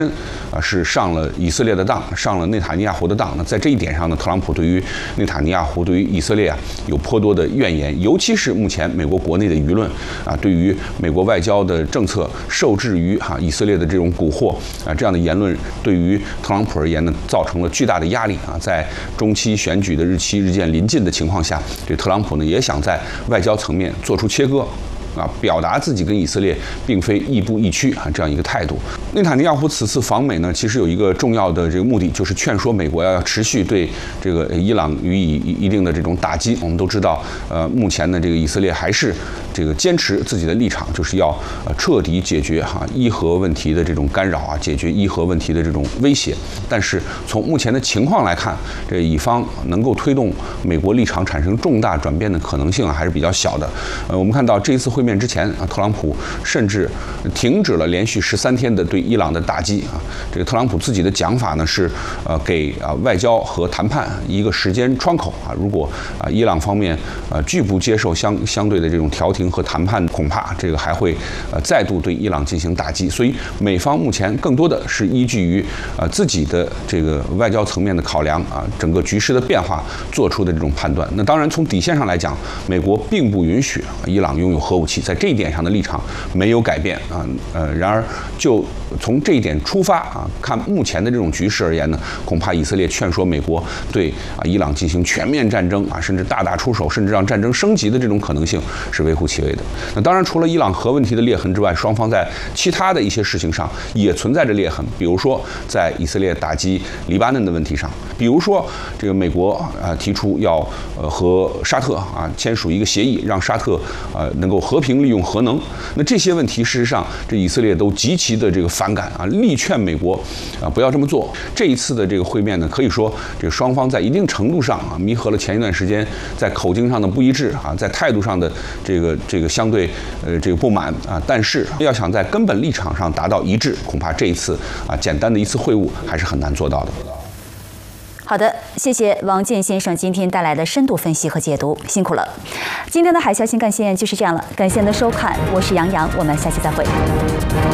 是上了以色列的当，上了内塔尼亚胡的当。那在这一点上呢，特朗普对于内塔尼亚胡、对于以色列有颇多的怨言，尤其是目前美国国内的舆论对于美国外交的政策受制于以色列的这种蛊惑这样的言论，对于特朗普而言呢，造成了巨大的压力在中期选举的日期日渐临近的情况下，这特朗普呢也想在外交层面做出切割。表达自己跟以色列并非亦步亦趋这样一个态度。内塔尼亚胡此次访美呢，其实有一个重要的这个目的，就是劝说美国要持续对这个伊朗予以一定的这种打击。我们都知道，目前呢，这个以色列还是这个坚持自己的立场，就是要彻底解决伊核问题的这种干扰解决伊核问题的这种威胁。但是从目前的情况来看，这以方能够推动美国立场产生重大转变的可能性还是比较小的。我们看到这一次会面之前特朗普甚至停止了连续13天的对伊朗的打击这个特朗普自己的讲法呢是给外交和谈判一个时间窗口如果伊朗方面拒不接受相对的这种调停和谈判，恐怕这个还会再度对伊朗进行打击。所以美方目前更多的是依据于自己的这个外交层面的考量整个局势的变化做出的这种判断。那当然从底线上来讲，美国并不允许伊朗拥有核武器，在这一点上的立场没有改变然而就从这一点出发看目前的这种局势而言呢，恐怕以色列劝说美国对伊朗进行全面战争甚至大打出手，甚至让战争升级的这种可能性是微乎其微的。那当然，除了伊朗核问题的裂痕之外，双方在其他的一些事情上也存在着裂痕，比如说在以色列打击黎巴嫩的问题上，比如说这个美国提出要和沙特签署一个协议，让沙特能够和平利用核能。那这些问题事实上这以色列都极其的这个反感力劝美国不要这么做。这一次的这个会面呢，可以说这个双方在一定程度上弥合了前一段时间在口径上的不一致在态度上的这个相对这个不满但是要想在根本立场上达到一致，恐怕这一次简单的一次会晤还是很难做到的。 好的，谢谢王健先生今天带来的深度分析和解读，辛苦了。今天的海峡新干线就是这样了，感谢您的收看，我是杨洋，我们下期再会。